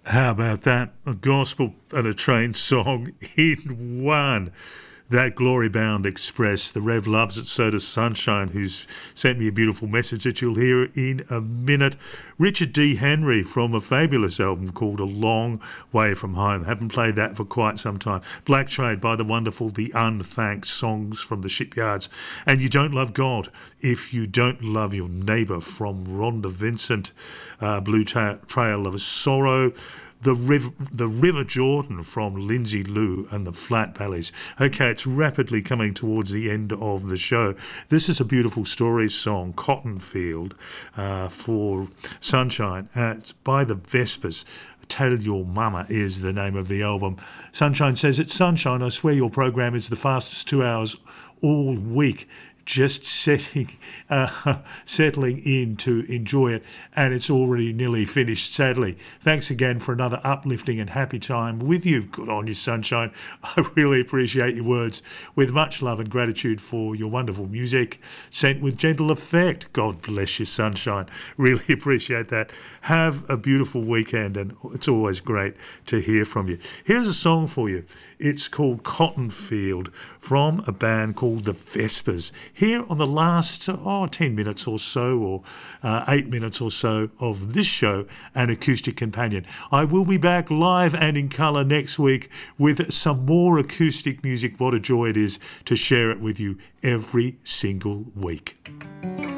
How about that? A gospel and a train song in one. That Glory Bound Express. The Rev loves it, so does Sunshine, who's sent me a beautiful message that you'll hear in a minute. Richard D. Henry from a fabulous album called A Long Way From Home. Haven't played that for quite some time. Black Trade by the wonderful The Unthanked, Songs from the Shipyards. And You Don't Love God If You Don't Love Your Neighbour from Rhonda Vincent. Blue Trail of Sorrow. The River Jordan from Lindsay Lou and the Flat Valleys. Okay, it's rapidly coming towards the end of the show. This is a beautiful stories song, Cotton Field, for Sunshine. It's by the Vespers. Tell Your Mama is the name of the album. Sunshine says, it's Sunshine. I swear your program is the fastest 2 hours all week. Just settling in to enjoy it, and it's already nearly finished, sadly. Thanks again for another uplifting and happy time with you. Good on you, Sunshine. I really appreciate your words. With much love and gratitude for your wonderful music, sent with gentle effect. God bless you, Sunshine. Really appreciate that. Have a beautiful weekend, and it's always great to hear from you. Here's a song for you. It's called Cotton Field from a band called the Vespers. Here on the last 10 minutes or so, or 8 minutes or so of this show, An Acoustic Companion. I will be back live and in colour next week with some more acoustic music. What a joy it is to share it with you every single week.